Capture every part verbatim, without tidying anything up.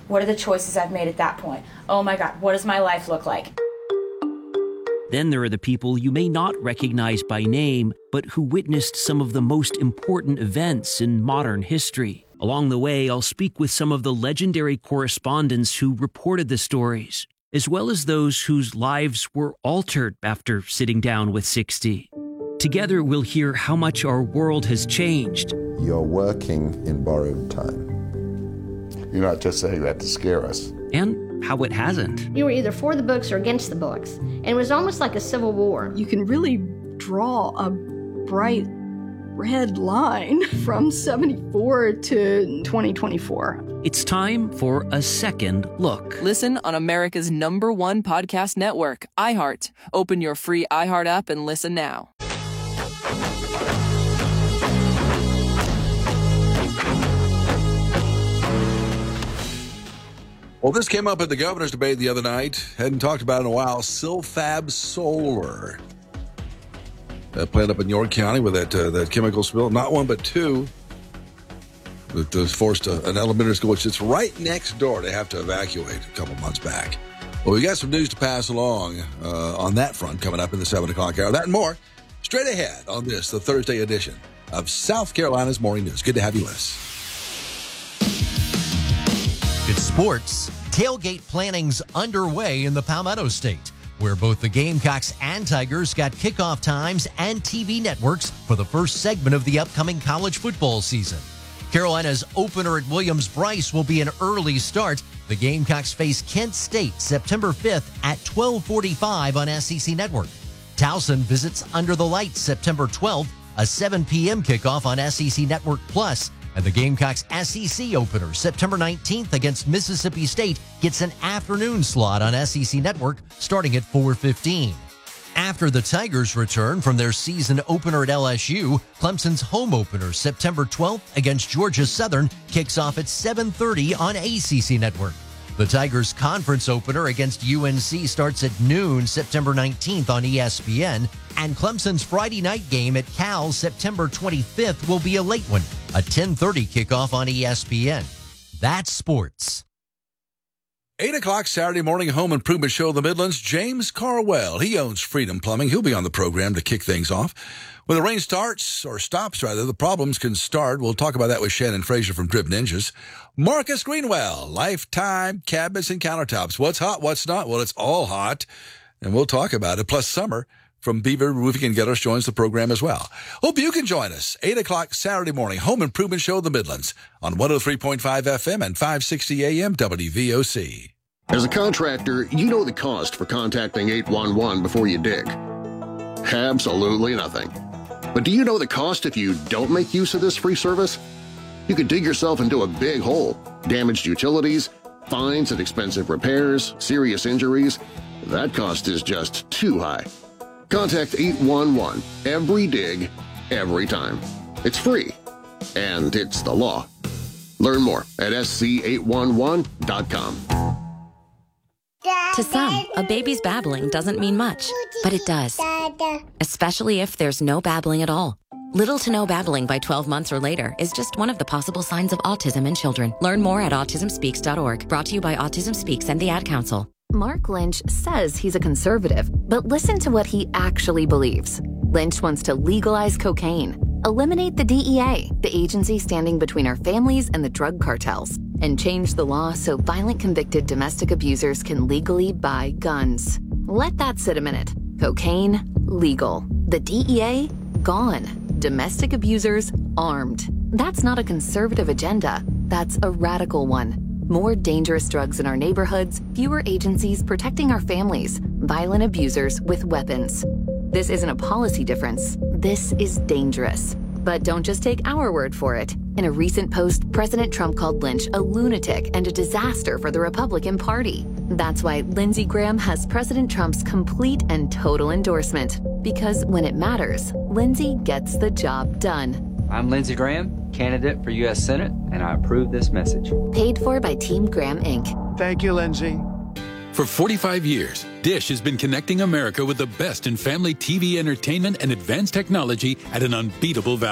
What are the choices I've made at that point? Oh my God, what does my life look like? Then there are the people you may not recognize by name, but who witnessed some of the most important events in modern history. Along the way, I'll speak with some of the legendary correspondents who reported the stories, as well as those whose lives were altered after sitting down with sixty. Together, we'll hear how much our world has changed. You're working in borrowed time. You're not just saying that to scare us. And how it hasn't. You were either for the books or against the books. And it was almost like a civil war. You can really draw a bright red line from seventy-four to twenty twenty-four. It's time for a second look. Listen on America's number one podcast network, iHeart. Open your free iHeart app and listen now. Well, this came up at the governor's debate the other night. Hadn't talked about it in a while. Silfab Solar. That plant up in York County with that uh, that chemical spill. Not one, but two. That was forced to, an elementary school, which is right next door. They have to evacuate a couple months back. Well, we got some news to pass along uh, on that front coming up in the seven o'clock hour. That and more straight ahead on this, the Thursday edition of South Carolina's Morning News. Good to have you with us. It's sports. Tailgate planning's underway in the Palmetto State, where both the Gamecocks and Tigers got kickoff times and T V networks for the first segment of the upcoming college football season. Carolina's opener at Williams-Brice will be an early start. The Gamecocks face Kent State September fifth at twelve forty-five on S E C Network. Towson visits Under the Lights September twelfth, a seven p.m. kickoff on S E C Network Plus. And the Gamecocks S E C opener September nineteenth against Mississippi State gets an afternoon slot on S E C Network starting at four fifteen. After the Tigers return from their season opener at L S U, Clemson's home opener September twelfth against Georgia Southern kicks off at seven thirty on A C C Network. The Tigers' conference opener against U N C starts at noon September nineteenth on E S P N, and Clemson's Friday night game at Cal September twenty-fifth will be a late one, a ten thirty kickoff on E S P N. That's sports. eight o'clock Saturday morning home improvement show in the Midlands. James Carwell, he owns Freedom Plumbing. He'll be on the program to kick things off. When the rain starts, or stops rather, the problems can start. We'll talk about that with Shannon Frazier from Drip Ninjas. Marcus Greenwell, Lifetime Cabinets and Countertops. What's hot, what's not? Well, it's all hot, and we'll talk about it. Plus Summer from Beaver Roofing and Gutters joins the program as well. Hope you can join us. eight o'clock Saturday morning, home improvement show in the Midlands on one oh three point five F M and five sixty A M W V O C. As a contractor, you know the cost for contacting eight one one before you dig. Absolutely nothing. But do you know the cost if you don't make use of this free service? You could dig yourself into a big hole, damaged utilities, fines and expensive repairs, serious injuries. That cost is just too high. Contact eight one one every dig, every time. It's free, and it's the law. Learn more at S C eight one one dot com. To some, a baby's babbling doesn't mean much, but it does. Especially if there's no babbling at all. Little to no babbling by twelve months or later is just one of the possible signs of autism in children. Learn more at autism speaks dot org. Brought to you by Autism Speaks and the Ad Council. Mark Lynch says he's a conservative, but listen to what he actually believes. Lynch wants to legalize cocaine, eliminate the D E A, the agency standing between our families and the drug cartels, and change the law so violent convicted domestic abusers can legally buy guns. Let that sit a minute. Cocaine, legal. The D E A, gone. Domestic abusers, armed. That's not a conservative agenda. That's a radical one. More dangerous drugs in our neighborhoods, fewer agencies protecting our families, violent abusers with weapons. This isn't a policy difference. This is dangerous. But don't just take our word for it. In a recent post, President Trump called Lynch a lunatic and a disaster for the Republican Party. That's why Lindsey Graham has President Trump's complete and total endorsement. Because when it matters, Lindsey gets the job done. I'm Lindsey Graham, candidate for U S Senate, and I approve this message. Paid for by Team Graham, Incorporated. Thank you, Lindsey. For forty-five years, Dish has been connecting America with the best in family T V entertainment and advanced technology at an unbeatable value.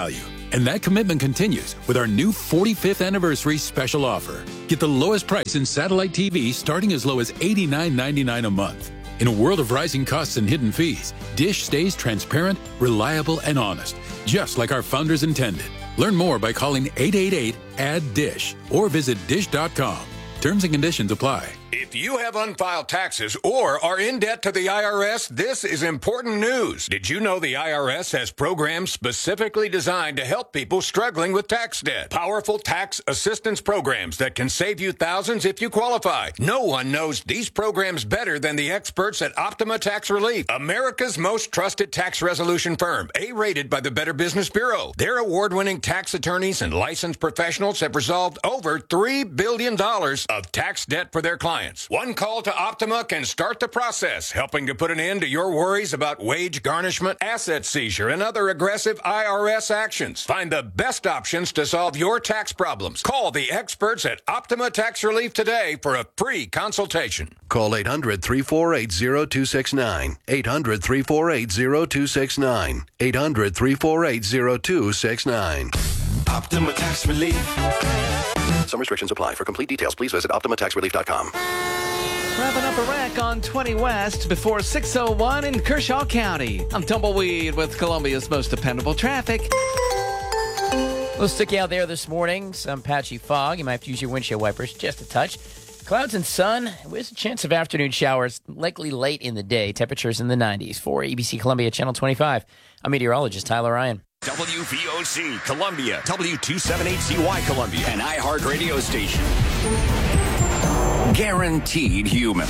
And that commitment continues with our new forty-fifth anniversary special offer. Get the lowest price in satellite T V starting as low as eighty-nine ninety-nine a month. In a world of rising costs and hidden fees, Dish stays transparent, reliable, and honest, just like our founders intended. Learn more by calling eight eight eight, A D D I S H or visit dish dot com. Terms and conditions apply. If you have unfiled taxes or are in debt to the I R S, this is important news. Did you know the I R S has programs specifically designed to help people struggling with tax debt? Powerful tax assistance programs that can save you thousands if you qualify. No one knows these programs better than the experts at Optima Tax Relief, America's most trusted tax resolution firm, A-rated by the Better Business Bureau. Their award-winning tax attorneys and licensed professionals have resolved over three billion dollars of tax debt for their clients. One call to Optima can start the process, helping to put an end to your worries about wage garnishment, asset seizure, and other aggressive I R S actions. Find the best options to solve your tax problems. Call the experts at Optima Tax Relief today for a free consultation. Call eight hundred, three four eight, zero two six nine. eight hundred, three four eight, zero two six nine. eight hundred, three four eight, zero two six nine. Optima Tax Relief. Some restrictions apply. For complete details, please visit optima tax relief dot com. Wrapping up a wreck on twenty West before six oh one in Kershaw County. I'm Tumbleweed with Columbia's most dependable traffic. A little sticky out there this morning. Some patchy fog. You might have to use your windshield wipers just a touch. Clouds and sun with a chance of afternoon showers, likely late in the day. Temperatures in the nineties. For A B C Columbia Channel twenty-five, I'm meteorologist Tyler Ryan. W V O C Columbia, W two seventy-eight C Y Columbia, an iHeart radio station. Guaranteed human.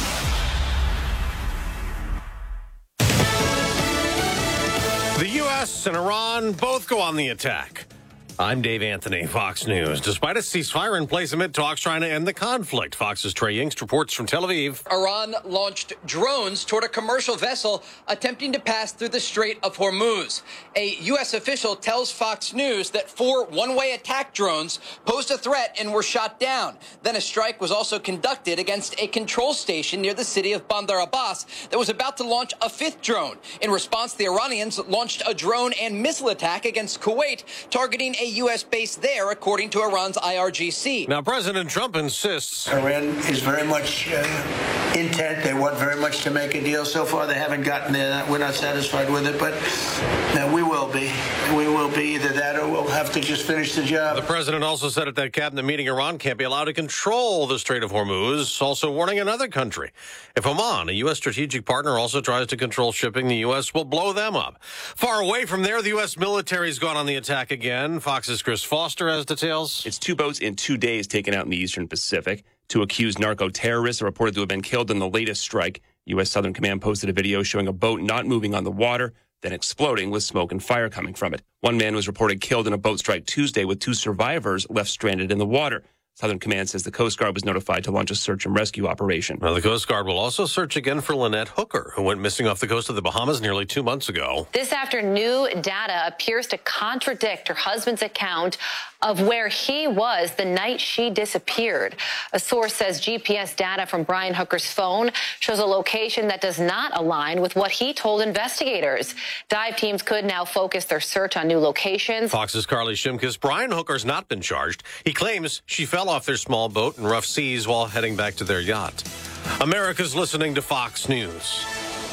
The U S and Iran both go on the attack. I'm Dave Anthony, Fox News. Despite a ceasefire in place amid talks trying to end the conflict, Fox's Trey Yingst reports from Tel Aviv. Iran launched drones toward a commercial vessel attempting to pass through the Strait of Hormuz. A U S official tells Fox News that four one-way attack drones posed a threat and were shot down. Then a strike was also conducted against a control station near the city of Bandar Abbas that was about to launch a fifth drone. In response, the Iranians launched a drone and missile attack against Kuwait, targeting a U S base there, according to Iran's I R G C. Now, President Trump insists Iran is very much uh, intent. They want very much to make a deal. So far, they haven't gotten there. We're not satisfied with it, but uh, we will be. We will be either that or we'll have to just finish the job. The president also said at that cabinet meeting Iran can't be allowed to control the Strait of Hormuz, also warning another country. If Oman, a U S strategic partner, also tries to control shipping, the U S will blow them up. Far away from there, the U S military's gone on the attack again. Fox's Chris Foster has details. It's two boats in two days taken out in the eastern Pacific. Two accused narco-terrorists are reported to have been killed in the latest strike. U S Southern Command posted a video showing a boat not moving on the water, then exploding with smoke and fire coming from it. One man was reported killed in a boat strike Tuesday, with two survivors left stranded in the water. Southern Command says the Coast Guard was notified to launch a search and rescue operation. Now, the Coast Guard will also search again for Lynette Hooker, who went missing off the coast of the Bahamas nearly two months ago. This after new data appears to contradict her husband's account of where he was the night she disappeared. A source says G P S data from Brian Hooker's phone shows a location that does not align with what he told investigators. Dive teams could now focus their search on new locations. Fox's Carly Shimkus. Brian Hooker's not been charged. He claims she fell off their small boat in rough seas while heading back to their yacht. America's listening to Fox News.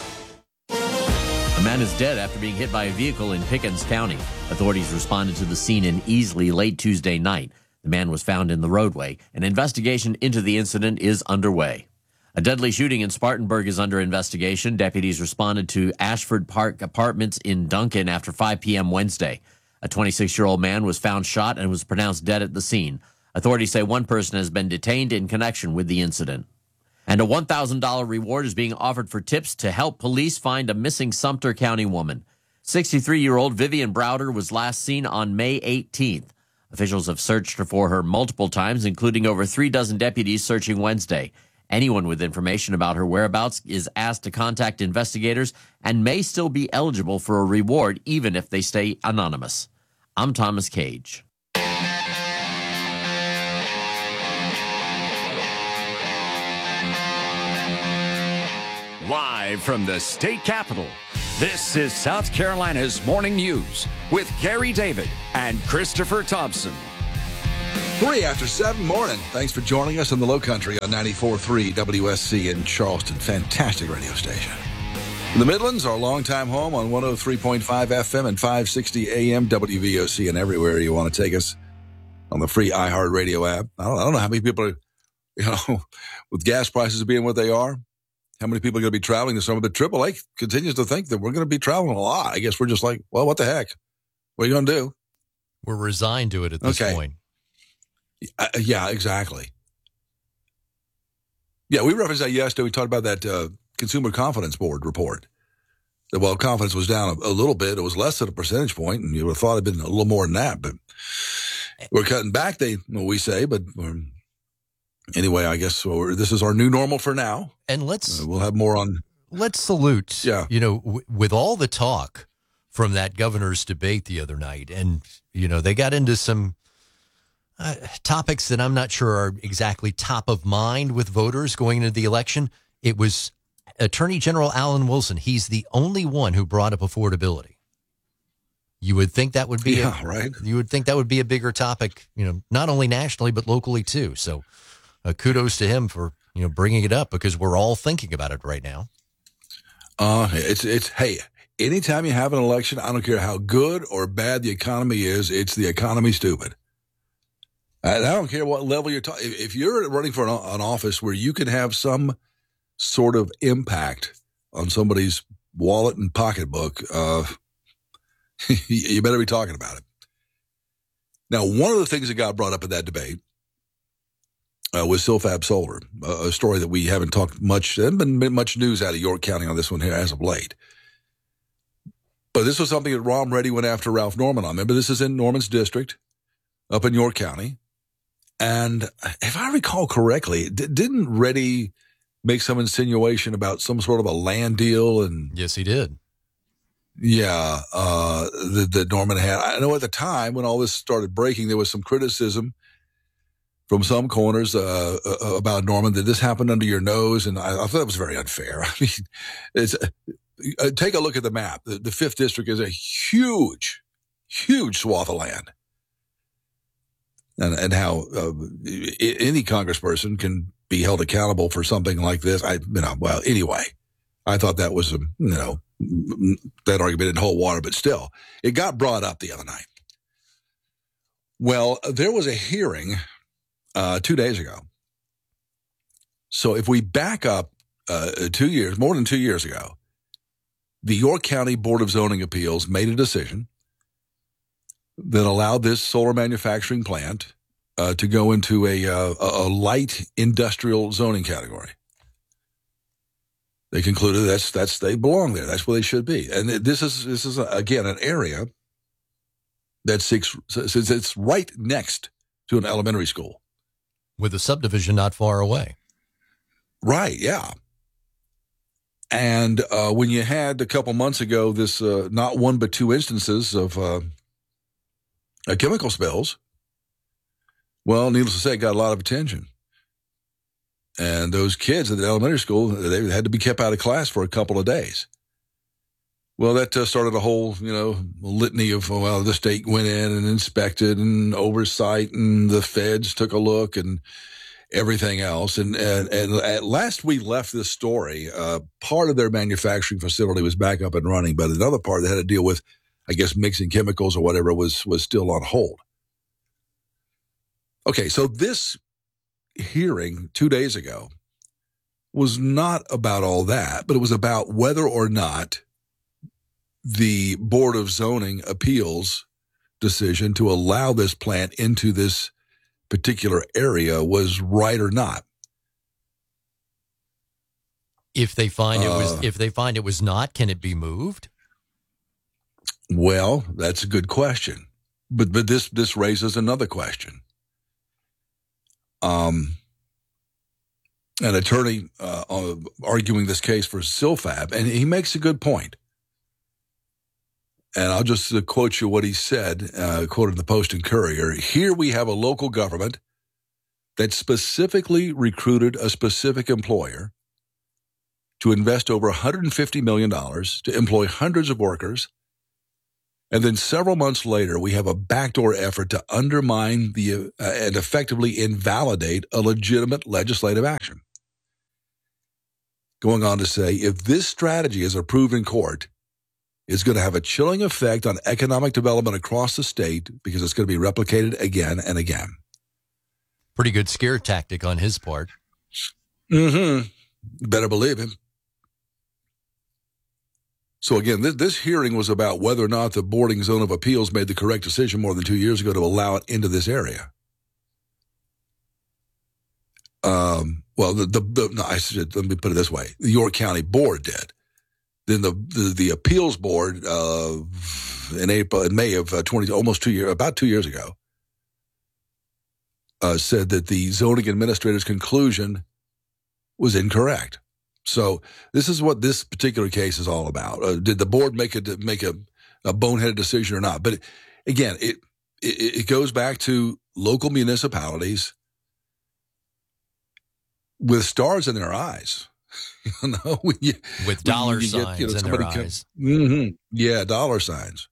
A man is dead after being hit by a vehicle in Pickens County. Authorities responded to the scene in Easley late Tuesday night. The man was found in the roadway. An investigation into the incident is underway. A deadly shooting in Spartanburg is under investigation. Deputies responded to Ashford Park Apartments in Duncan after five p.m. Wednesday. A twenty-six-year-old man was found shot and was pronounced dead at the scene. Authorities say one person has been detained in connection with the incident. And a one thousand dollars reward is being offered for tips to help police find a missing Sumter County woman. sixty-three-year-old Vivian Browder was last seen on May eighteenth. Officials have searched for her multiple times, including over three dozen deputies searching Wednesday. Anyone with information about her whereabouts is asked to contact investigators and may still be eligible for a reward even if they stay anonymous. I'm Thomas Cage. Live from the state capitol, This is South Carolina's Morning News with Gary David and Christopher Thompson. Three after seven morning. Thanks for joining us in the Low Country on ninety-four point three W S C in Charleston. Fantastic radio station. In the Midlands, our longtime home on one oh three point five F M and five sixty A M W V O C, and everywhere you want to take us on the free iHeartRadio app. I don't, I don't know how many people are, you know, with gas prices being what they are, how many people are going to be traveling this summer. But Triple A continues to think that we're going to be traveling a lot. I guess we're just like, well, what the heck? What are you going to do? We're resigned to it at this okay. point. Uh, yeah, exactly. Yeah, we referenced that yesterday. We talked about that uh, Consumer Confidence Board report. That while confidence was down a, a little bit, it was less than a percentage point, and you would have thought it had been a little more than that. But we're cutting back, they well, we say. But um, anyway, I guess we're, this is our new normal for now. And let's uh, we'll have more on. Let's salute. Yeah, you know, w- with all the talk from that governor's debate the other night, and you know, they got into some. Uh, topics that I'm not sure are exactly top of mind with voters going into the election. It was Attorney General Alan Wilson. He's the only one who brought up affordability. You would think that would be yeah, a, right. You would think that would be a bigger topic, you know, not only nationally but locally too. So, uh, kudos to him for you know bringing it up because we're all thinking about it right now. Uh, it's it's hey. Anytime you have an election, I don't care how good or bad the economy is, it's the economy stupid. I don't care what level you're talking. If you're running for an, an office where you can have some sort of impact on somebody's wallet and pocketbook, uh, you better be talking about it. Now, one of the things that got brought up in that debate uh, was Silfab Solar, a, a story that we haven't talked much. There hasn't been much news out of York County on this one here as of late. But this was something that Ron Reddy went after Ralph Norman on. Remember, this is in Norman's district up in York County. And if I recall correctly, d- didn't Reddy make some insinuation about some sort of a land deal? And yes, he did. Yeah, uh, that, that Norman had. I know at the time when all this started breaking, there was some criticism from some corners uh, uh, about Norman that this happened under your nose, and I, I thought that was very unfair. I mean, it's uh, take a look at the map. The, the fifth district is a huge, huge swath of land. And, and how uh, any congressperson can be held accountable for something like this. I, you know, well, anyway, I thought that was, a, you know, that argument didn't hold water, but still, it got brought up the other night. Well, there was a hearing uh, two days ago. So if we back up uh, two years, more than two years ago, the York County Board of Zoning Appeals made a decision that allowed this solar manufacturing plant uh, to go into a, uh, a light industrial zoning category. They concluded that's that's they belong there. That's where they should be. And this is this is again an area that seeks since it's right next to an elementary school, with a subdivision not far away. Right. Yeah. And uh, when you had a couple months ago this uh, not one but two instances of uh, Uh, chemical spills, well, needless to say, it got a lot of attention. And those kids at the elementary school, they had to be kept out of class for a couple of days. Well, that uh, started a whole, you know, litany of, well, the state went in and inspected and oversight, and the feds took a look and everything else. And, and, and at last we left this story, uh, part of their manufacturing facility was back up and running, but another part that had to deal with, I guess, mixing chemicals or whatever was was still on hold. Okay, so this hearing two days ago was not about all that, but it was about whether or not the Board of Zoning Appeals decision to allow this plant into this particular area was right or not. If they find it was, Uh, if they find it was not, can it be moved? Well, that's a good question, but but this this raises another question. Um, an attorney uh, uh, arguing this case for Silfab, and he makes a good point. And I'll just uh, quote you what he said, uh, quoted the Post and Courier. Here we have a local government that specifically recruited a specific employer to invest over one hundred fifty million dollars to employ hundreds of workers. And then several months later, we have a backdoor effort to undermine the uh, and effectively invalidate a legitimate legislative action. Going on to say, if this strategy is approved in court, it's going to have a chilling effect on economic development across the state because it's going to be replicated again and again. Pretty good scare tactic on his part. Mm-hmm. Better believe him. So again, this, this hearing was about whether or not the boarding zone of appeals made the correct decision more than two years ago to allow it into this area. Um, well, the, the, the no, I should, let me put it this way. The York County Board did. Then the, the, the appeals board, uh, in April, in May of uh, twenty, almost two years, about two years ago, uh, said that the zoning administrator's conclusion was incorrect. So this is what this particular case is all about. Uh, did the board make a make a, a boneheaded decision or not? But again, it, it it goes back to local municipalities with stars in their eyes. You know, when you, with dollar when you signs get, you know, in their comes, eyes. Mm-hmm, yeah, dollar signs.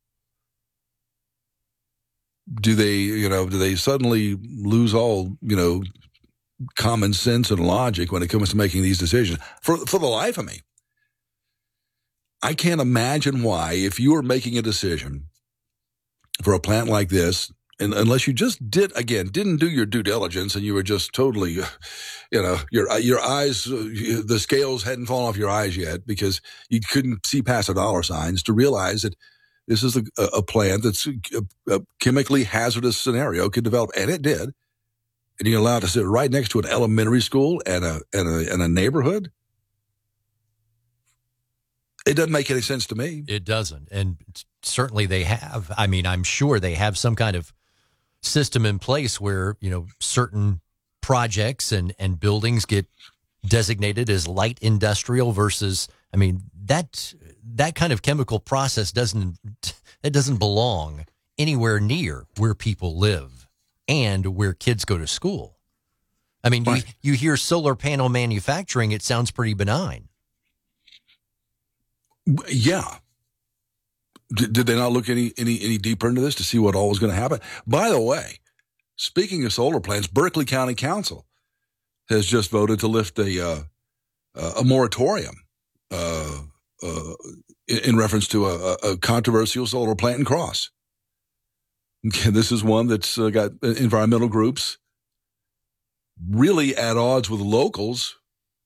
Do they, you know, do they suddenly lose all, you know, common sense and logic when it comes to making these decisions? For for the life of me, I can't imagine why, if you were making a decision for a plant like this, and unless you just did, again, didn't do your due diligence and you were just totally, you know, your your eyes, the scales hadn't fallen off your eyes yet because you couldn't see past the dollar signs to realize that this is a, a plant that's a, a chemically hazardous scenario could develop, and it did. And you're allowed to sit right next to an elementary school and a and a and a neighborhood. It doesn't make any sense to me. It doesn't, and certainly they have. I mean, I'm sure they have some kind of system in place where, you know, certain projects and and buildings get designated as light industrial versus. I mean, that that kind of chemical process doesn't it doesn't belong anywhere near where people live and where kids go to school. I mean, you, you hear solar panel manufacturing, it sounds pretty benign. Yeah. Did, did they not look any, any, any deeper into this to see what all was going to happen? By the way, speaking of solar plants, Berkeley County Council has just voted to lift a, uh, a moratorium uh, uh, in, in reference to a, a controversial solar plant in Cross. Okay, this is one that's uh, got environmental groups really at odds with locals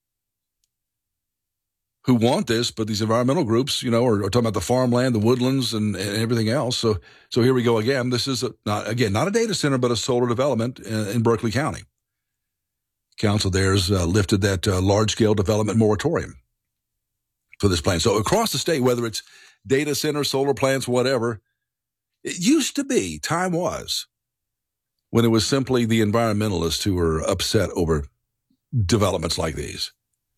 who want this, but these environmental groups, you know, are, are talking about the farmland, the woodlands, and, and everything else. So, so here we go again. This is a, not again not a data center, but a solar development in, in Berkeley County. Council there's uh, lifted that uh, large-scale development moratorium for this plan. So across the state, whether it's data centers, solar plants, whatever. It used to be, time was, when it was simply the environmentalists who were upset over developments like these.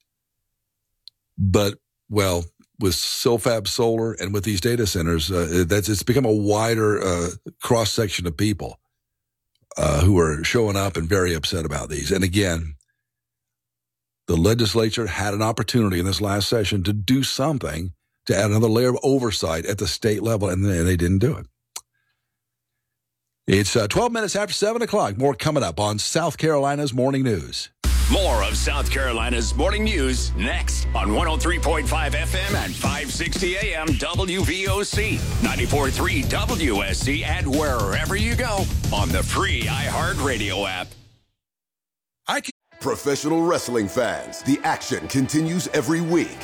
But, well, with Silfab Solar and with these data centers, uh, that's it's become a wider uh, cross-section of people uh, who are showing up and very upset about these. And again, the legislature had an opportunity in this last session to do something to add another layer of oversight at the state level, and they didn't do it. It's uh, twelve minutes after seven o'clock. More coming up on South Carolina's Morning News. More of South Carolina's Morning News next on one oh three point five F M and five sixty A M W V O C, ninety-four point three W S C, and wherever you go on the free iHeartRadio app. I can- Professional wrestling fans, the action continues every week.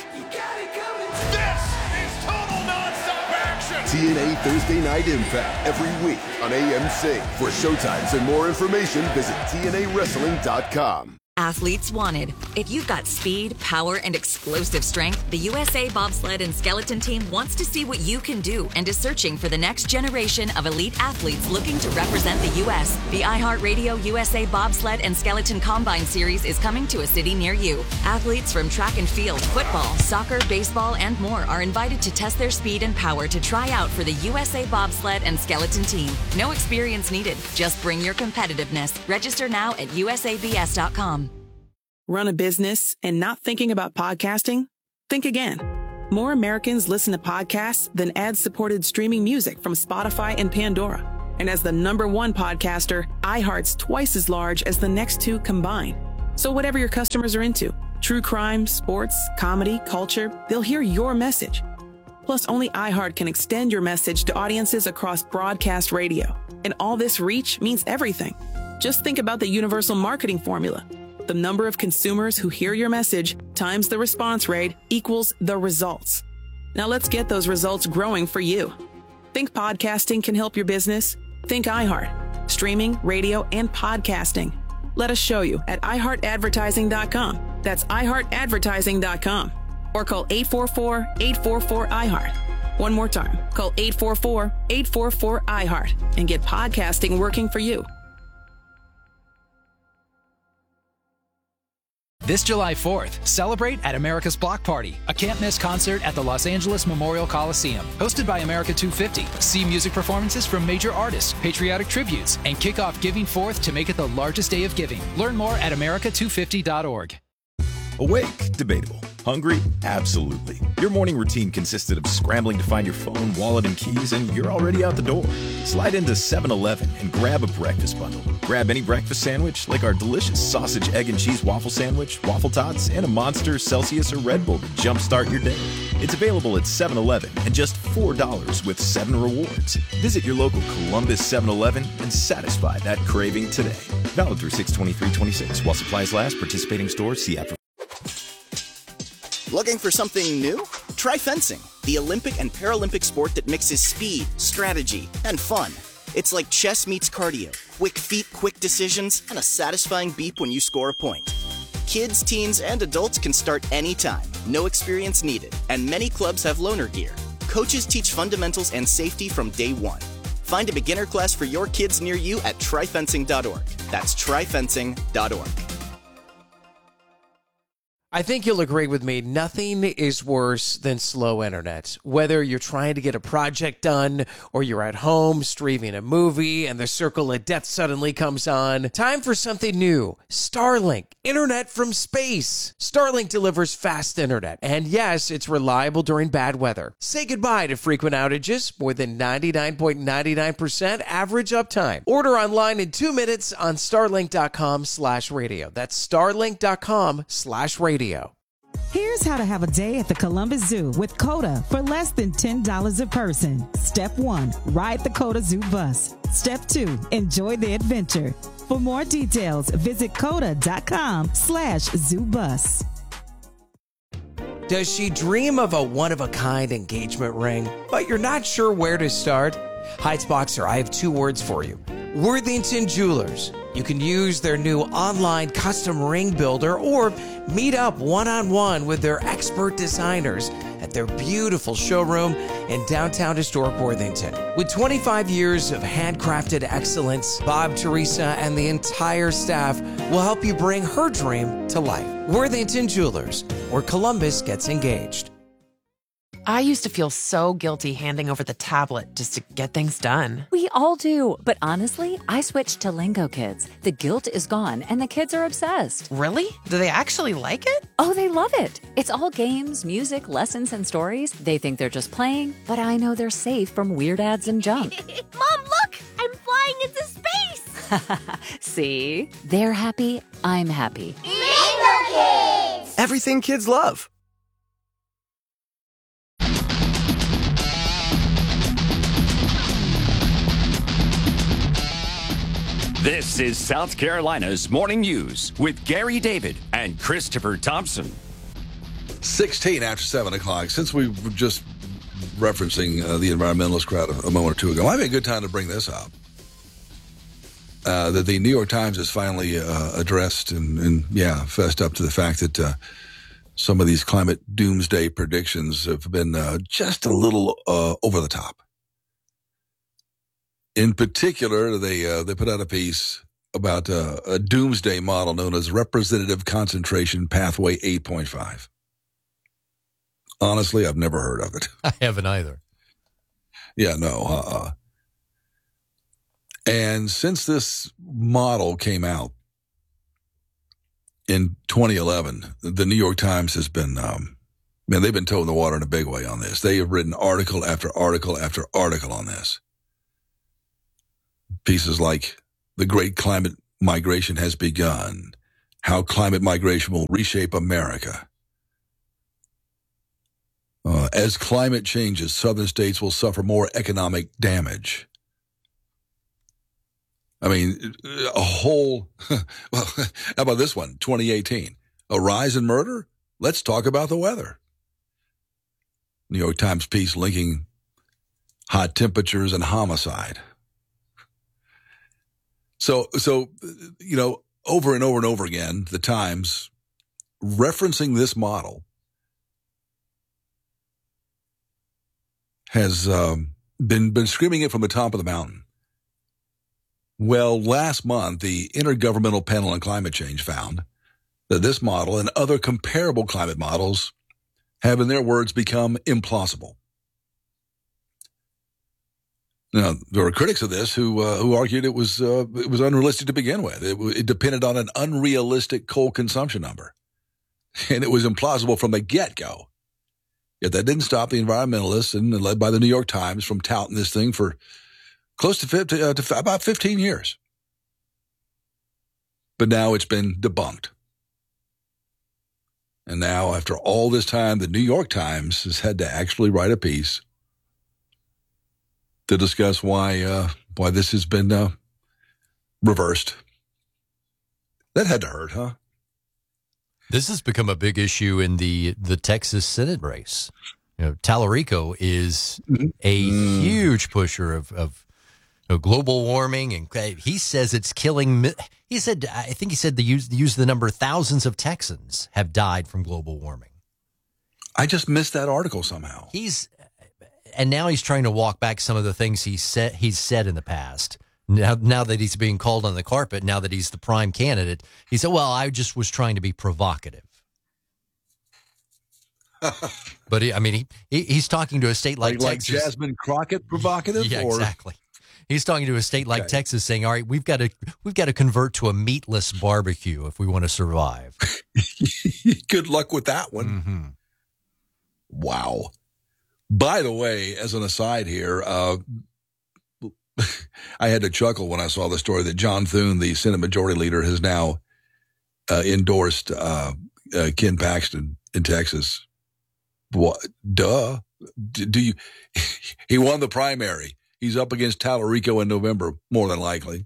T N A Thursday Night Impact every week on A M C. For showtimes and more information, visit T N A wrestling dot com. Athletes wanted. If you've got speed, power, and explosive strength, the U S A Bobsled and Skeleton Team wants to see what you can do and is searching for the next generation of elite athletes looking to represent the U S. The iHeartRadio U S A Bobsled and Skeleton Combine Series is coming to a city near you. Athletes from track and field, football, soccer, baseball, and more are invited to test their speed and power to try out for the U S A Bobsled and Skeleton Team. No experience needed. Just bring your competitiveness. Register now at U S A B S dot com. Run a business and not thinking about podcasting? Think again. More Americans listen to podcasts than ad-supported streaming music from Spotify and Pandora. And as the number one podcaster, iHeart's twice as large as the next two combined. So whatever your customers are into, true crime, sports, comedy, culture, they'll hear your message. Plus, only iHeart can extend your message to audiences across broadcast radio. And all this reach means everything. Just think about the universal marketing formula. The number of consumers who hear your message times the response rate equals the results. Now let's get those results growing for you. Think podcasting can help your business? Think iHeart. Streaming, radio, and podcasting. Let us show you at i heart advertising dot com. That's i heart advertising dot com. Or call eight four four, eight four four, I heart. One more time. Call eight four four, eight four four, I heart and get podcasting working for you. This July fourth, celebrate at America's Block Party, a can't-miss concert at the Los Angeles Memorial Coliseum. Hosted by America two fifty. See music performances from major artists, patriotic tributes, and kick off Giving Fourth to make it the largest day of giving. Learn more at america two fifty dot org. Awake? Debatable. Hungry? Absolutely. Your morning routine consisted of scrambling to find your phone, wallet, and keys, and you're already out the door. Slide into seven eleven and grab a breakfast bundle. Grab any breakfast sandwich, like our delicious sausage, egg, and cheese waffle sandwich, waffle tots, and a Monster, Celsius, or Red Bull to jumpstart your day. It's available at seven eleven and just four dollars with seven rewards. Visit your local Columbus seven eleven and satisfy that craving today. Valid through six twenty-three twenty-six. While supplies last, participating stores, see app for... Looking for something new? Try fencing, the Olympic and Paralympic sport that mixes speed, strategy, and fun. It's like chess meets cardio, quick feet, quick decisions, and a satisfying beep when you score a point. Kids, teens, and adults can start anytime, no experience needed, and many clubs have loaner gear. Coaches teach fundamentals and safety from day one. Find a beginner class for your kids near you at try fencing dot org. That's try fencing dot org. I think you'll agree with me, nothing is worse than slow internet. Whether you're trying to get a project done or you're at home streaming a movie and the circle of death suddenly comes on, time for something new. Starlink, internet from space. Starlink delivers fast internet, and yes, it's reliable during bad weather. Say goodbye to frequent outages, more than ninety-nine point nine nine percent average uptime. Order online in two minutes on starlink dot com slash radio. That's starlink dot com slash radio. Here's how to have a day at the Columbus Zoo with COTA for less than ten dollars a person. Step one, ride the COTA Zoo bus. Step two, enjoy the adventure. For more details, visit coda dot com slash zoo bus. Does she dream of a one-of-a-kind engagement ring, but you're not sure where to start? Heights Boxer, I have two words for you. Worthington Jewelers. You can use their new online custom ring builder or meet up one-on-one with their expert designers at their beautiful showroom in downtown historic Worthington. With twenty-five years of handcrafted excellence, Bob, Teresa, and the entire staff will help you bring her dream to life. Worthington Jewelers, where Columbus gets engaged. I used to feel so guilty handing over the tablet just to get things done. We all do, but honestly, I switched to Lingo Kids. The guilt is gone, and the kids are obsessed. Really? Do they actually like it? Oh, they love it. It's all games, music, lessons, and stories. They think they're just playing, but I know they're safe from weird ads and junk. Mom, look! I'm flying into space! See? They're happy, I'm happy. Lingo Kids! Everything kids love. This is South Carolina's Morning News with Gary David and Christopher Thompson. sixteen after seven o'clock. Since we were just referencing uh, the environmentalist crowd a, a moment or two ago, might be a good time to bring this up. Uh, that the New York Times has finally uh, addressed and, and, yeah, fessed up to the fact that uh, some of these climate doomsday predictions have been uh, just a little uh, over the top. In particular, they uh, they put out a piece about uh, a doomsday model known as Representative Concentration Pathway eight point five. Honestly, I've never heard of it. I haven't either. Yeah, no. Uh-uh. And since this model came out, in twenty eleven, the New York Times has been, um, man, they've been toeing the water in a big way on this. They have written article after article after article on this. Pieces like the great climate migration has begun, how climate migration will reshape America. Uh, as climate changes, southern states will suffer more economic damage. I mean, a whole, well, how about this one, twenty eighteen? A rise in murder? Let's talk about the weather. New York Times piece linking hot temperatures and homicide. So, so, you know, over and over and over again, the Times referencing this model has um, been, been screaming it from the top of the mountain. Well, last month, the Intergovernmental Panel on Climate Change found that this model and other comparable climate models have, in their words, become implausible. Now, there were critics of this who uh, who argued it was uh, it was unrealistic to begin with. It, it depended on an unrealistic coal consumption number, and it was implausible from the get-go. Yet that didn't stop the environmentalists, and led by the New York Times, from touting this thing for close to, fifty, uh, to about fifteen years. But now it's been debunked. And now, after all this time, the New York Times has had to actually write a piece to discuss why uh, why this has been uh, reversed. That had to hurt, huh? This has become a big issue in the, the Texas Senate race. You know, Tallarico is a mm. huge pusher of, of you know, global warming, and he says it's killing. He said, I think he said the use use the number thousands of Texans have died from global warming. I just missed that article somehow. He's and now he's trying to walk back some of the things he said he's said in the past. Now, now that he's being called on the carpet, now that he's the prime candidate, he said, well, I just was trying to be provocative. But, he, I mean, he, he he's talking to a state like, like Texas. Like Jasmine Crockett provocative? Yeah, or? Exactly. He's talking to a state like okay. Texas saying, all right, we've got to we've got to convert to a meatless barbecue if we want to survive. Good luck with that one. Mm-hmm. Wow. By the way, as an aside here, uh, I had to chuckle when I saw the story that John Thune, the Senate Majority Leader, has now uh, endorsed uh, uh, Ken Paxton in Texas. What? Duh. D- do you? He won the primary. He's up against Tallarico in November, more than likely.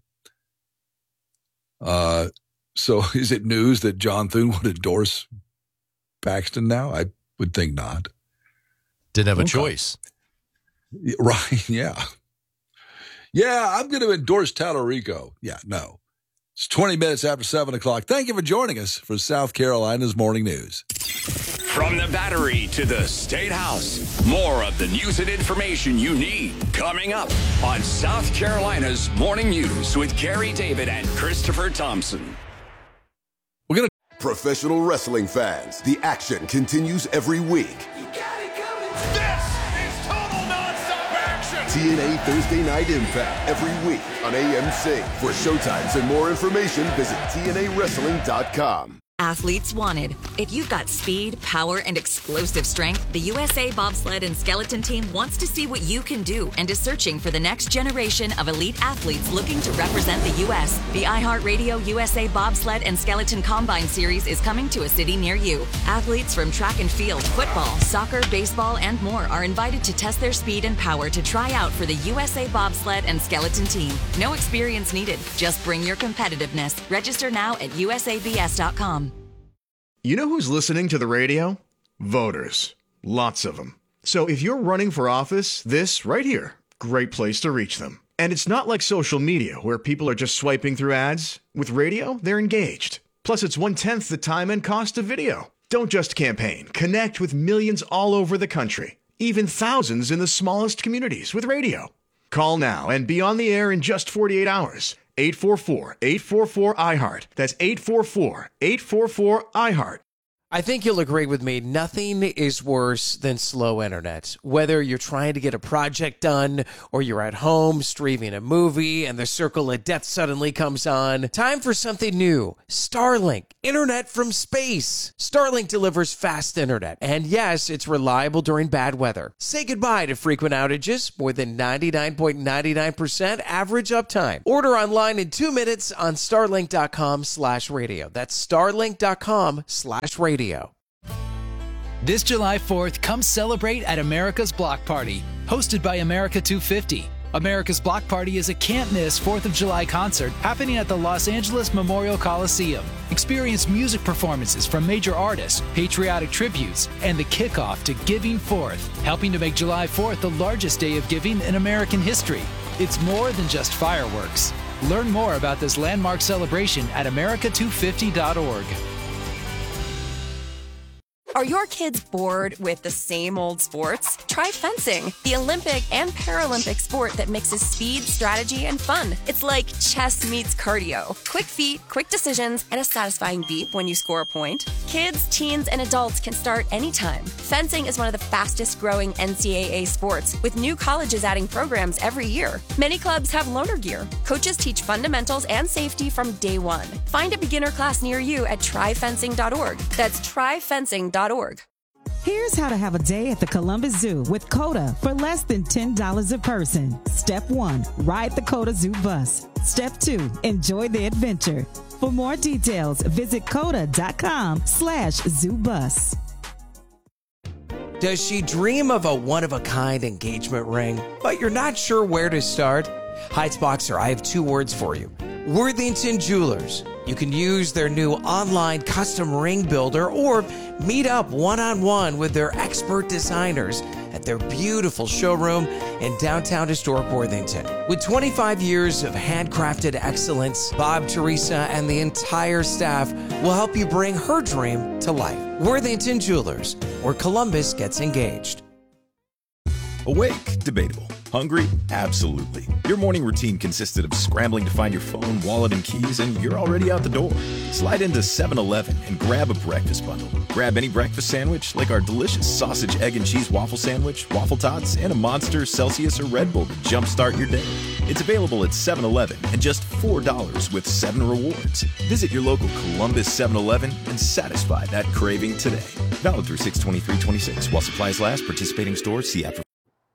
Uh, so is it news that John Thune would endorse Paxton now? I would think not. Didn't have a okay. choice. Right, yeah. Yeah, I'm going to endorse Tallarico. Yeah, no. It's twenty minutes after seven o'clock. Thank you for joining us for South Carolina's Morning News. From the Battery to the State House, more of the news and information you need coming up on South Carolina's Morning News with Gary David and Christopher Thompson. We're gonna Professional wrestling fans, the action continues every week. This is total nonstop action. T N A Thursday Night Impact every week on A M C. For showtimes and more information, visit T N A wrestling dot com. Athletes wanted. If you've got speed, power, and explosive strength, the U S A Bobsled and Skeleton Team wants to see what you can do and is searching for the next generation of elite athletes looking to represent the U S The iHeartRadio U S A Bobsled and Skeleton Combine Series is coming to a city near you. Athletes from track and field, football, soccer, baseball, and more are invited to test their speed and power to try out for the U S A Bobsled and Skeleton Team. No experience needed. Just bring your competitiveness. Register now at U S A B S dot com. You know who's listening to the radio? Voters. Lots of them. So if you're running for office, this right here, great place to reach them. And it's not like social media where people are just swiping through ads. With radio, they're engaged. Plus, it's one-tenth the time and cost of video. Don't just campaign. Connect with millions all over the country, even thousands in the smallest communities with radio. Call now and be on the air in just forty-eight hours. eight four four, eight four four, I heart. That's eight four four, eight four four, I heart. I think you'll agree with me. Nothing is worse than slow internet. Whether you're trying to get a project done or you're at home streaming a movie and the circle of death suddenly comes on. Time for something new. Starlink. Internet from space. Starlink delivers fast internet. And yes, it's reliable during bad weather. Say goodbye to frequent outages. More than ninety-nine point nine nine percent average uptime. Order online in two minutes on starlink.com slash radio. That's starlink.com slash radio. This July fourth, come celebrate at America's Block Party, hosted by America two fifty. America's Block Party is a can't-miss fourth of July concert happening at the Los Angeles Memorial Coliseum. Experience music performances from major artists, patriotic tributes, and the kickoff to Giving Fourth, helping to make July fourth the largest day of giving in American history. It's more than just fireworks. Learn more about this landmark celebration at america two fifty dot org. Are your kids bored with the same old sports? Try fencing, the Olympic and Paralympic sport that mixes speed, strategy, and fun. It's like chess meets cardio. Quick feet, quick decisions, and a satisfying beep when you score a point. Kids, teens, and adults can start anytime. Fencing is one of the fastest growing N C double A sports, with new colleges adding programs every year. Many clubs have loaner gear. Coaches teach fundamentals and safety from day one. Find a beginner class near you at try fencing dot org. That's try fencing dot org. Here's how to have a day at the Columbus Zoo with COTA for less than ten dollars a person. Step one, ride the COTA Zoo bus. Step two, enjoy the adventure. For more details, visit COTA.com slash zoo bus. Does she dream of a one-of-a-kind engagement ring, but you're not sure where to start? Heights Boxer, I have two words for you. Worthington Jewelers. You can use their new online custom ring builder or meet up one-on-one with their expert designers at their beautiful showroom in downtown historic Worthington. With twenty-five years of handcrafted excellence, Bob, Teresa, and the entire staff will help you bring her dream to life. Worthington Jewelers, where Columbus gets engaged. Awake? Debatable. Hungry? Absolutely. Your morning routine consisted of scrambling to find your phone, wallet, and keys, and you're already out the door. Slide into seven eleven and grab a breakfast bundle. Grab any breakfast sandwich, like our delicious sausage, egg, and cheese waffle sandwich, waffle tots, and a Monster, Celsius, or Red Bull to jumpstart your day. It's available at seven eleven and just four dollars with seven rewards. Visit your local Columbus seven eleven and satisfy that craving today. Valid through six twenty-three twenty-six. While supplies last, participating stores, see app for.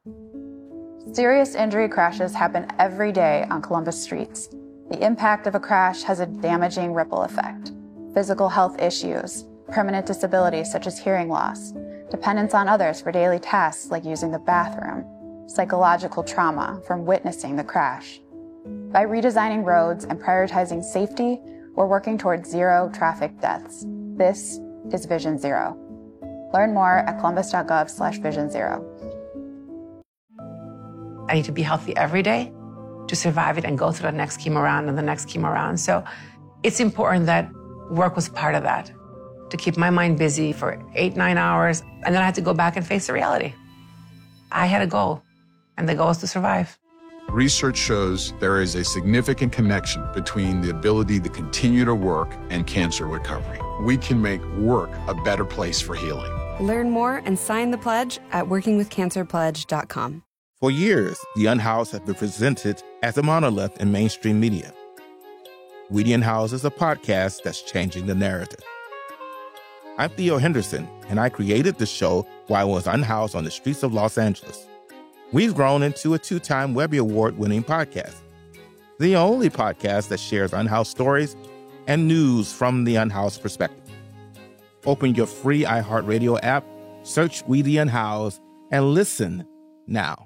Serious injury crashes happen every day on Columbus streets. The impact of a crash has a damaging ripple effect. Physical health issues, permanent disabilities such as hearing loss, dependence on others for daily tasks like using the bathroom, psychological trauma from witnessing the crash. By redesigning roads and prioritizing safety, we're working towards zero traffic deaths. This is Vision Zero. Learn more at columbus.gov slash vision zero. I need to be healthy every day to survive it and go through the next chemo round and the next chemo round. So it's important that work was part of that, to keep my mind busy for eight, nine hours. And then I had to go back and face the reality. I had a goal, and the goal is to survive. Research shows there is a significant connection between the ability to continue to work and cancer recovery. We can make work a better place for healing. Learn more and sign the pledge at working with cancer pledge dot com. For years, The Unhoused has been presented as a monolith in mainstream media. We The Unhoused is a podcast that's changing the narrative. I'm Theo Henderson, and I created the show while I was unhoused on the streets of Los Angeles. We've grown into a two-time Webby Award-winning podcast, the only podcast that shares unhoused stories and news from the unhoused perspective. Open your free iHeartRadio app, search We The Unhoused, and listen now.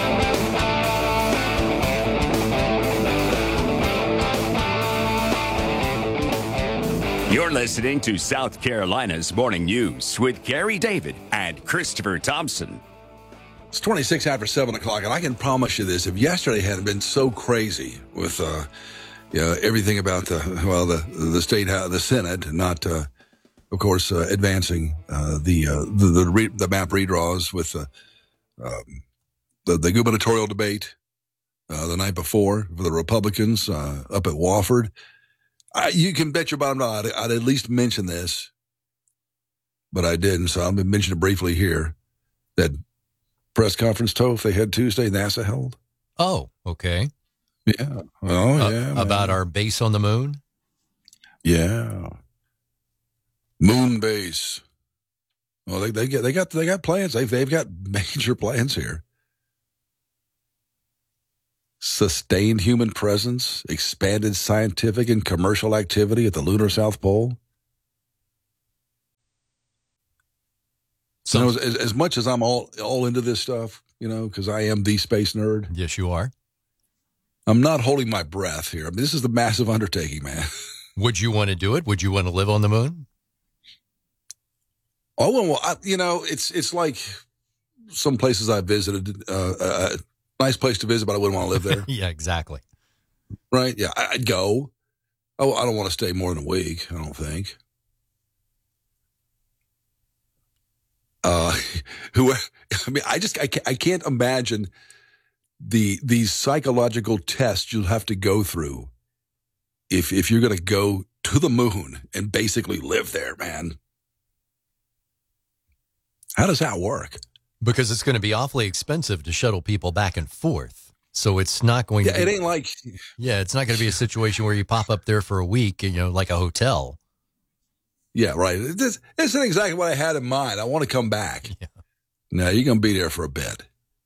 You're listening to South Carolina's Morning News with Gary David and Christopher Thompson. It's twenty-six after seven o'clock, and I can promise you this. If yesterday hadn't been so crazy with uh, you know, everything about the, well, the the state, uh, the Senate, not, uh, of course, uh, advancing uh, the, uh, the, the, re- the map redraws with uh, um, the, the gubernatorial debate uh, the night before for the Republicans uh, up at Wofford. I, you can bet your bottom dollar I'd, I'd at least mention this but I didn't, so I'm going to mention it briefly here. That press conference, Toph, they had Tuesday, NASA held. Oh, okay. Yeah. Oh, uh, yeah. About man. our base on the moon? Yeah. Moon base. Well, they they get they got they got plans. They've they've got major plans here. Sustained human presence, expanded scientific and commercial activity at the lunar South Pole. So, you know, as, as much as I'm all all into this stuff, you know, because I am the space nerd. Yes, you are. I'm not holding my breath here. I mean, this is the massive undertaking, man. Would you want to do it? Would you want to live on the moon? Oh, well, I, you know, it's it's like some places I visited. Uh, a nice place to visit, but I wouldn't want to live there. Yeah, exactly. Right? Yeah, I'd go. Oh, I don't want to stay more than a week, I don't think. Uh, who? I mean, I just I can't, I can't imagine the these psychological tests you'll have to go through if if you're going to go to the moon and basically live there, man. How does that work? Because it's going to be awfully expensive to shuttle people back and forth. So it's not going yeah, to be, it ain't like yeah, it's not going to be a situation where you pop up there for a week, you know, like a hotel. Yeah, right. This, this isn't exactly what I had in mind. I want to come back. Yeah. No, you're going to be there for a bit.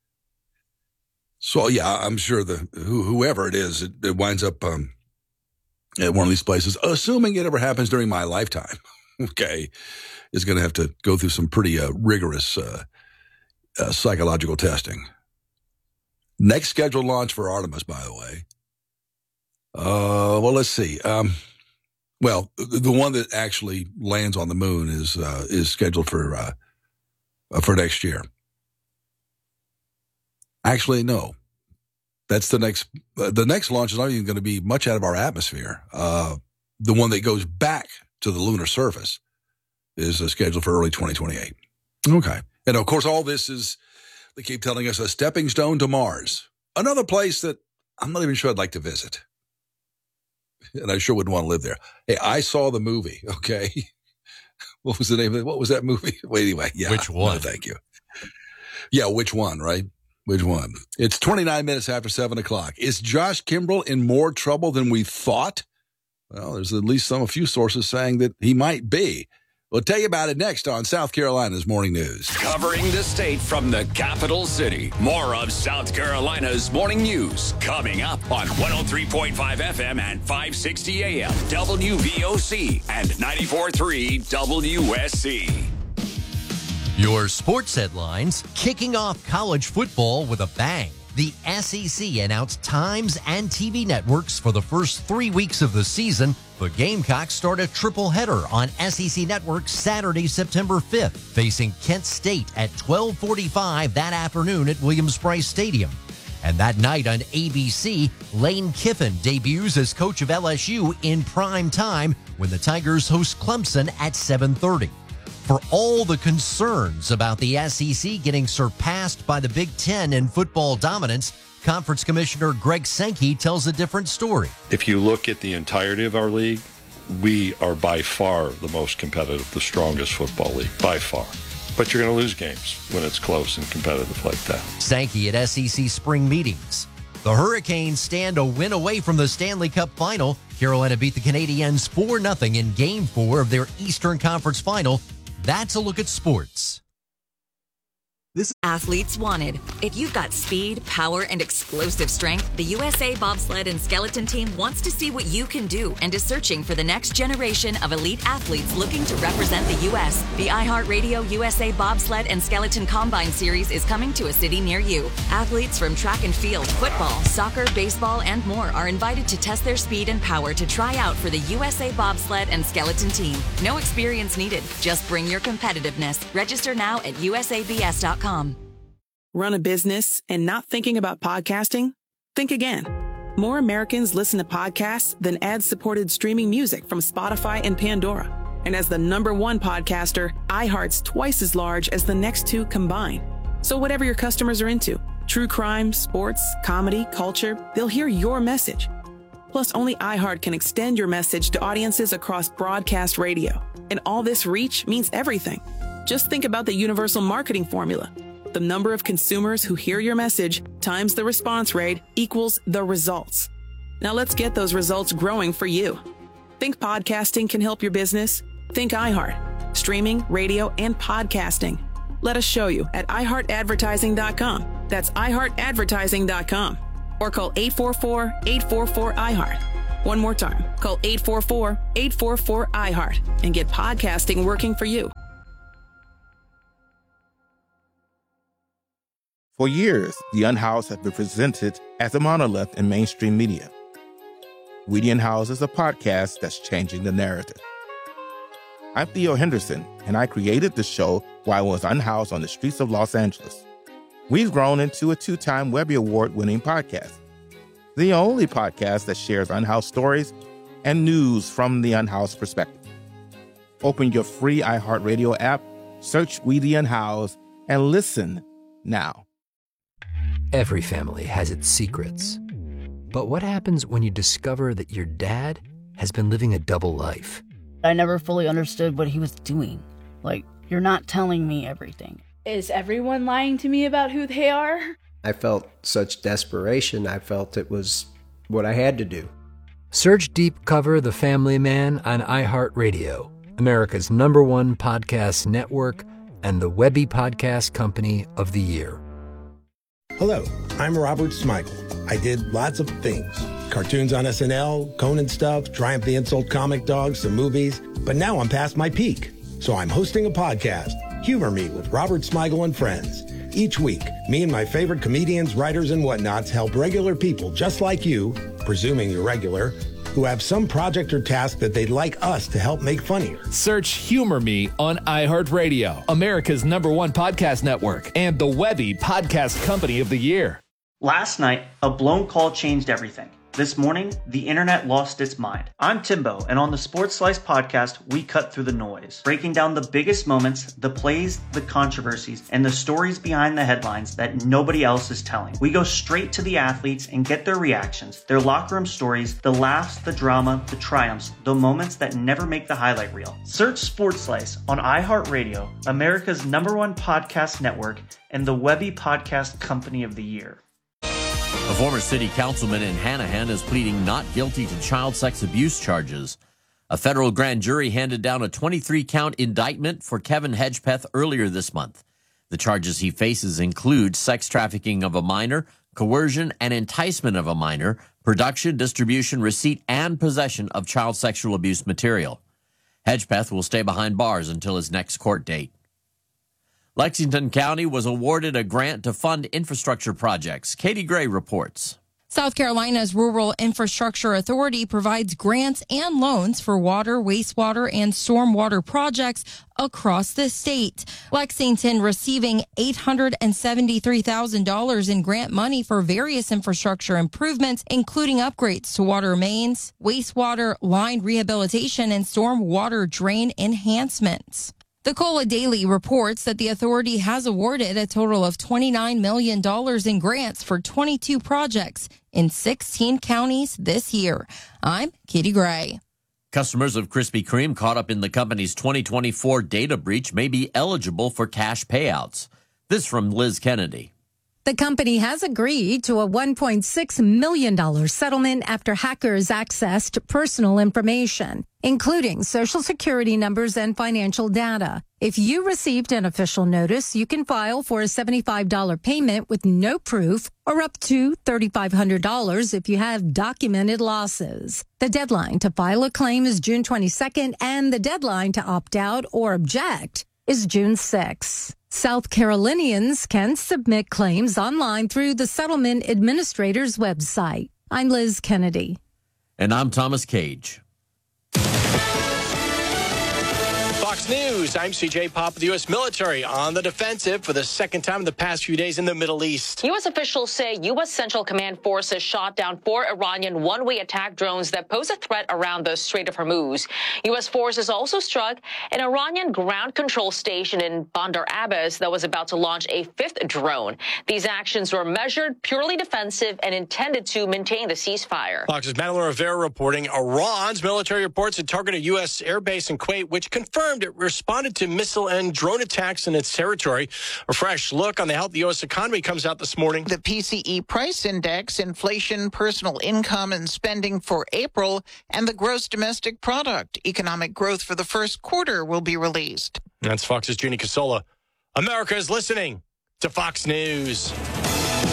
So, yeah, I'm sure the who, whoever it is, it, it winds up um, at one of these places, assuming it ever happens during my lifetime, okay, is going to have to go through some pretty uh, rigorous uh, uh, psychological testing. Next scheduled launch for Artemis, by the way. Uh, well, let's see. Um, well, the one that actually lands on the moon is uh, is scheduled for uh, uh, for next year. Actually, no. That's the next. Uh, the next launch is not even going to be much out of our atmosphere. Uh, the one that goes back to the lunar surface is uh, scheduled for early twenty twenty-eight. Okay, and of course, all this is, they keep telling us, a stepping stone to Mars, another place that I'm not even sure I'd like to visit, and I sure wouldn't want to live there. Hey, I saw the movie. Okay, what was the name of it? What was that movie? Well, anyway, yeah. Which one? No, thank you. Yeah, which one? Right. Which one? It's twenty-nine minutes after seven o'clock. Is Josh Kimbrell in more trouble than we thought? Well, there's at least some, a few sources saying that he might be. We'll tell you about it next on South Carolina's Morning News. Covering the state from the capital city. More of South Carolina's Morning News coming up on one oh three point five F M and five sixty A M W V O C and ninety-four point three W S C. Your sports headlines, kicking off college football with a bang. The S E C announced times and T V networks for the first three weeks of the season. The Gamecocks start a triple header on S E C Network Saturday, September fifth, facing Kent State at twelve forty-five that afternoon at Williams-Brice Stadium. And that night on A B C, Lane Kiffin debuts as coach of L S U in prime time when the Tigers host Clemson at seven thirty. For all the concerns about the S E C getting surpassed by the Big Ten in football dominance, Conference Commissioner Greg Sankey tells a different story. If you look at the entirety of our league, we are by far the most competitive, the strongest football league, by far. But you're going to lose games when it's close and competitive like that. Sankey at S E C spring meetings. The Hurricanes stand a win away from the Stanley Cup final. Carolina beat the Canadiens four nothing in Game four of their Eastern Conference final. That's a look at sports. This Athletes Wanted. If you've got speed, power, and explosive strength, the U S A Bobsled and Skeleton Team wants to see what you can do and is searching for the next generation of elite athletes looking to represent the U S The iHeartRadio U S A Bobsled and Skeleton Combine Series is coming to a city near you. Athletes from track and field, football, soccer, baseball, and more are invited to test their speed and power to try out for the U S A Bobsled and Skeleton Team. No experience needed. Just bring your competitiveness. Register now at U S A B S dot com. Run a business and not thinking about podcasting? Think again. More Americans listen to podcasts than ad-supported streaming music from Spotify and Pandora. And as the number one podcaster, iHeart's twice as large as the next two combined. So whatever your customers are into, true crime, sports, comedy, culture, they'll hear your message. Plus, only iHeart can extend your message to audiences across broadcast radio. And all this reach means everything. Just think about the universal marketing formula. The number of consumers who hear your message times the response rate equals the results. Now let's get those results growing for you. Think podcasting can help your business? Think iHeart. Streaming, radio, and podcasting. Let us show you at i heart advertising dot com. That's i heart advertising dot com. Or call eight four four, eight four four, I heart. One more time, call eight four four, eight four four, I heart and get podcasting working for you. For years, The Unhoused has been presented as a monolith in mainstream media. Weedy and House is a podcast that's changing the narrative. I'm Theo Henderson, and I created the show while I was unhoused on the streets of Los Angeles. We've grown into a two-time Webby Award-winning podcast, the only podcast that shares unhoused stories and news from the unhoused perspective. Open your free iHeartRadio app, search We the Unhoused, and listen now. Every family has its secrets. But what happens when you discover that your dad has been living a double life? I never fully understood what he was doing. Like, you're not telling me everything. Is everyone lying to me about who they are? I felt such desperation. I felt it was what I had to do. Search Deep Cover The Family Man on iHeartRadio, America's number one podcast network and the Webby Podcast Company of the Year. Hello, I'm Robert Smigel. I did lots of things. Cartoons on S N L, Conan stuff, Triumph the Insult comic dogs, some movies. But now I'm past my peak. So I'm hosting a podcast, Humor Me with Robert Smigel and Friends. Each week, me and my favorite comedians, writers, and whatnots help regular people just like you, presuming you're regular, who have some project or task that they'd like us to help make funnier. Search Humor Me on iHeartRadio, America's number one podcast network, and the Webby Podcast Company of the Year. Last night, a blown call changed everything. This morning, the internet lost its mind. I'm Timbo, and on the Sports Slice podcast, we cut through the noise, breaking down the biggest moments, the plays, the controversies, and the stories behind the headlines that nobody else is telling. We go straight to the athletes and get their reactions, their locker room stories, the laughs, the drama, the triumphs, the moments that never make the highlight reel. Search Sports Slice on iHeartRadio, America's number one podcast network, and the Webby Podcast Company of the Year. A former city councilman in Hanahan is pleading not guilty to child sex abuse charges. A federal grand jury handed down a twenty-three count indictment for Kevin Hedgepeth earlier this month. The charges he faces include sex trafficking of a minor, coercion and enticement of a minor, production, distribution, receipt, and possession of child sexual abuse material. Hedgepeth will stay behind bars until his next court date. Lexington County was awarded a grant to fund infrastructure projects. Katie Gray reports. South Carolina's Rural Infrastructure Authority provides grants and loans for water, wastewater, and stormwater projects across the state. Lexington receiving eight hundred seventy-three thousand dollars in grant money for various infrastructure improvements, including upgrades to water mains, wastewater line rehabilitation, and stormwater drain enhancements. The Cola Daily reports that the authority has awarded a total of twenty-nine million dollars in grants for twenty-two projects in sixteen counties this year. I'm Katie Gray. Customers of Krispy Kreme caught up in the company's twenty twenty-four data breach may be eligible for cash payouts. This from Liz Kennedy. The company has agreed to a one point six million dollars settlement after hackers accessed personal information, including Social Security numbers and financial data. If you received an official notice, you can file for a seventy-five dollars payment with no proof or up to three thousand five hundred dollars if you have documented losses. The deadline to file a claim is June twenty-second, and the deadline to opt out or object is June sixth. South Carolinians can submit claims online through the Settlement Administrator's website. I'm Liz Kennedy. And I'm Thomas Cage. Fox News. I'm C J Pop. The U S military on the defensive for the second time in the past few days in the Middle East. U S officials say U S Central Command forces shot down four Iranian one-way attack drones that pose a threat around the Strait of Hormuz. U S forces also struck an Iranian ground control station in Bandar Abbas that was about to launch a fifth drone. These actions were measured, purely defensive, and intended to maintain the ceasefire. Fox's Madeline Rivera reporting Iran's military reports had targeted U S airbase in Kuwait, which confirmed it responded to missile and drone attacks in its territory. A fresh look on the health of the U S economy comes out this morning. The P C E price index, inflation, personal income, and spending for April, and the gross domestic product. Economic growth for the first quarter will be released. That's Fox's Jeannie Casola. America is listening to Fox News.